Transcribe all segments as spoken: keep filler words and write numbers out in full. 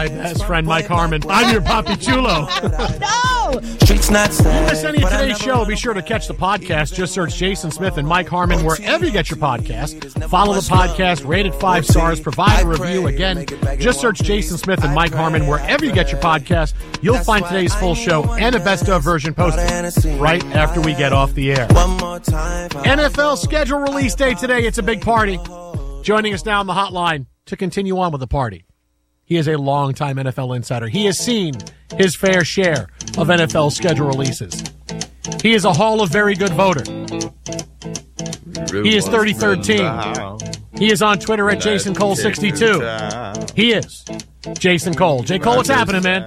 my best friend, Mike Harmon. I'm your Papi Chulo. No! If you miss any of today's show, be sure to catch the podcast. Just search Jason Smith and Mike Harmon wherever you get your podcast. Follow the podcast, rate it five stars, provide a review. Again, just search Jason Smith and Mike Harmon wherever you get your podcast. You'll find today's full show and a best-of version posted right after we get off the air. N F L schedule release day today. It's a big party. Joining us now on the hotline to continue on with the party. He is a longtime N F L insider. He has seen his fair share of N F L schedule releases. He is a Hall of Very Good voter. He is thirty-third team. He is on Twitter at Jason Cole sixty-two. He is Jason Cole. J. Cole, what's happening, man?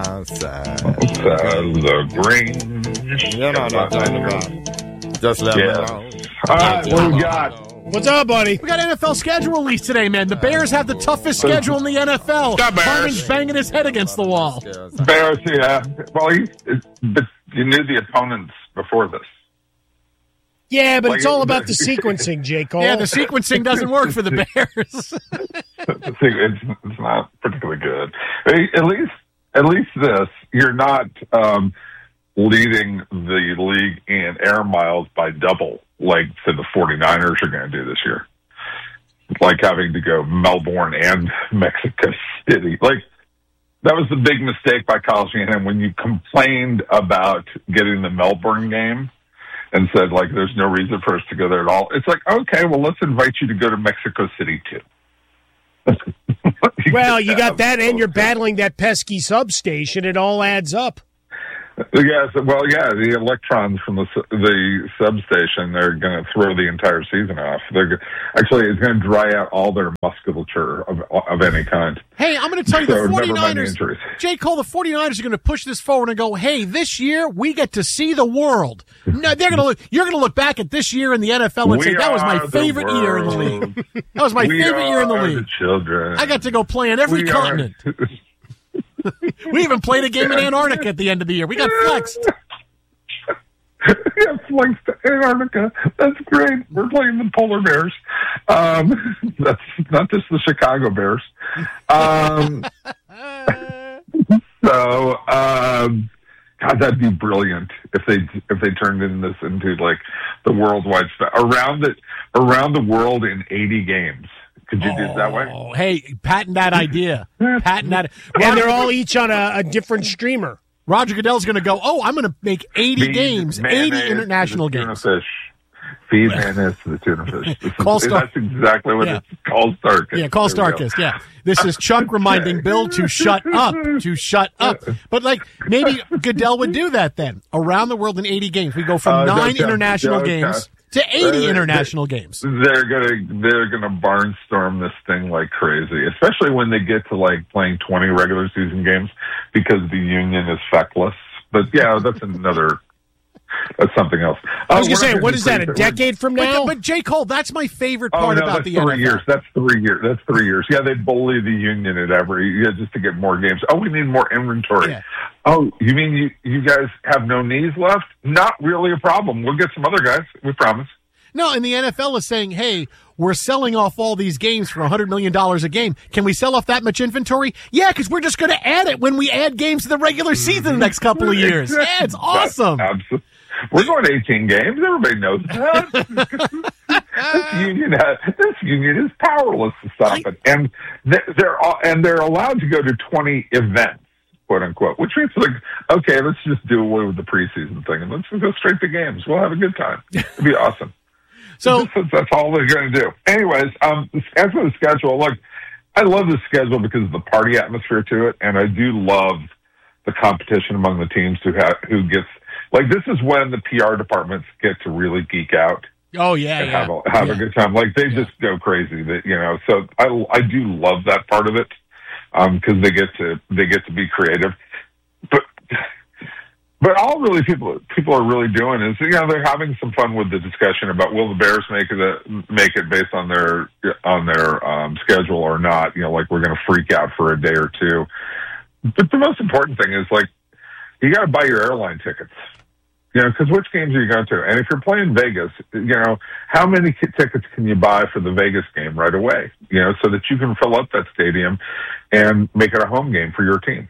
The green. You know what I'm talking about. Just let me know. All right, what we got? What's up, buddy? We got N F L schedule release today, man. The Bears have the toughest schedule in the N F L. Harmon's banging his head against the wall. Bears, yeah. Well, he, it, but you knew the opponents before this. Yeah, but Like, it's all about the sequencing, J. Cole. Yeah, the sequencing doesn't work for the Bears. it's, it's not particularly good. At least, at least this, you're not um, leading the league in air miles by double, like say the 49ers are going to do this year. Like having to go Melbourne and Mexico City. Like, that was the big mistake by Kyle Shanahan when you complained about getting the Melbourne game and said, like, there's no reason for us to go there at all. It's like, okay, well, let's invite you to go to Mexico City, too. you well, you got that, and you're battling that pesky substation. It all adds up. Yes, well, yeah, the electrons from the the substation, they're going to throw the entire season off. They're actually, it's going to dry out all their musculature of of any kind. Hey, I'm going to tell you, So, the never mind the 49ers, injuries. J. Cole, the 49ers are going to push this forward and go, hey, this year we get to see the world. No, they're going to look, you're going to look back at this year in the N F L and We say, that was my are the favorite year in the world. league. That was my We favorite year in the are league. the children. I got to go play in every We are- continent. We even played a game in Antarctica at the end of the year. We got flexed. Yeah, flights to Antarctica. That's great. We're playing the polar bears. Um, that's not just the Chicago Bears. Um, so, um, God, that'd be brilliant if they if they turned in this into like the worldwide stuff around it around the world in eighty games. Could you do it that way? Oh, hey, patent that idea. Patent that. And they're all each on a, a different streamer. Roger Goodell's going to go, oh, I'm going to make eighty Feed games, mayonnaise eighty international to the games. Tuna fish. Feed mayonnaise to the tuna fish. This Call is, Star- that's exactly what Yeah. it's called. Starkist. Yeah, call There we go. Starkist, yeah. This is Chuck reminding Bill to shut up, to shut up. But, like, maybe Goodell would do that then. Around the world in eighty games. We go from Uh, nine don't- international don't- games to eighty Uh, international games. They're gonna they're gonna barnstorm this thing like crazy, especially when they get to like playing twenty regular season games because the union is feckless. But yeah, that's another. That's something else. I was Uh, going to say, we're what is that, a we're- decade from now? But, but J. Cole, that's my favorite Oh part no, about that's the three N F L. years. That's three years. That's three years. Yeah, they bully the union at every yeah, just to get more games. Oh, we need more inventory. Yeah. Oh, you mean you you guys have no knees left? Not really a problem. We'll get some other guys. We promise. No, and the N F L is saying, hey, we're selling off all these games for one hundred million dollars a game. Can we sell off that much inventory? Yeah, because we're just going to add it when we add games to the regular season the next couple of years. Yeah, it's awesome. Absolutely. We're going to eighteen games. Everybody knows that. this union has, this union is powerless to stop it, and they're, they're all, and they're allowed to go to twenty events, quote unquote. Which means like, okay, let's just do away with the preseason thing and let's just go straight to games. We'll have a good time. It'll be awesome. So that's, that's all they're going to do. Anyways, um, as for the schedule, look, I love the schedule because of the party atmosphere to it, and I do love the competition among the teams who have who gets like this is when the P R departments get to really geek out Oh yeah, and yeah. have a, have yeah. a good time. Like they Yeah. just go crazy. That you know, so I I do love that part of it because um, they get to they get to be creative, but. But all really people people are really doing is, you know, they're having some fun with the discussion about will the Bears make it make it based on their on their um, schedule or not. You know, like we're going to freak out for a day or two. But the most important thing is like you got to buy your airline tickets. You know, because which games are you going to? And if you're playing Vegas, you know, how many tickets can you buy for the Vegas game right away? You know, so that you can fill up that stadium and make it a home game for your team.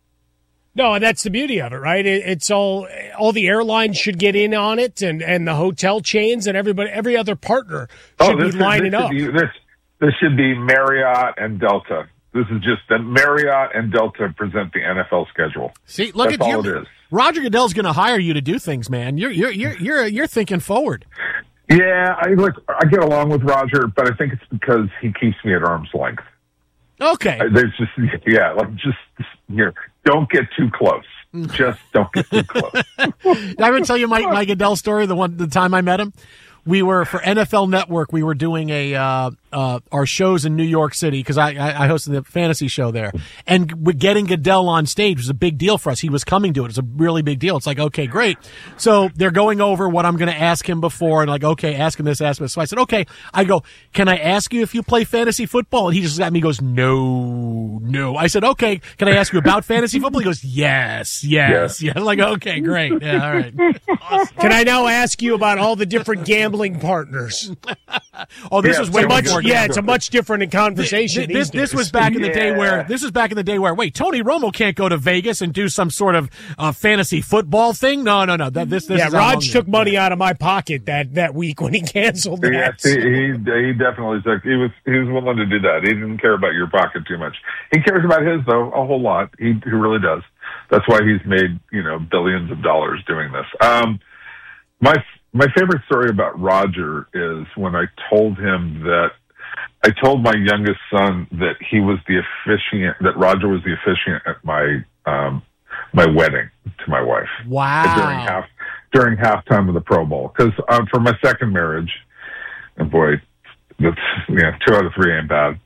No, and that's the beauty of it, right? It, it's all all the airlines should get in on it, and, and the hotel chains and everybody, every other partner should oh, be lining this up. Be, this this should be Marriott and Delta. This is just that Marriott and Delta present the N F L schedule. See, look That's at all you. it is. Roger Goodell's going to hire you to do things, man. You're you're you're you're you're thinking forward. Yeah, I look. I get along with Roger, but I think it's because he keeps me at arm's length. Okay. There's just yeah, like just here. Don't get too close. Just don't get too close. Did I ever tell you my my Goodell story? The one the time I met him. We were for N F L Network. We were doing a uh, uh, our shows in New York City because I, I, I hosted the fantasy show there, and getting Goodell on stage was a big deal for us. He was coming to it. It's a really big deal. It's like, okay, great. So they're going over what I'm going to ask him before, and like, okay, ask him this, ask him this. So I said, okay. I go, can I ask you if you play fantasy football? And he just got me. Goes, no, no. I said, okay. Can I ask you about fantasy football? He goes, yes, yes, yeah. yeah. I'm like, okay, great. Yeah, all right. Awesome. Can I now ask you about all the different gambling partners? oh, this yeah, was way much. more. Yeah, it's a much different conversation. This this, this was back in the day yeah. where this was back in the day where wait, Tony Romo can't go to Vegas and do some sort of uh, fantasy football thing. No, no, no. That this this yeah, is Raj took money out of my pocket that, that week when he canceled that. Yes, he, he he definitely took. He was he was willing to do that. He didn't care about your pocket too much. He cares about his though a whole lot. He he really does. That's why he's made you know billions of dollars doing this. Um, my my favorite story about Roger is when I told him that. I told my youngest son that he was the officiant, that Roger was the officiant at my um, my wedding to my wife. Wow! During half during halftime of the Pro Bowl, because um, for my second marriage, and boy, that's you know two out of three ain't bad.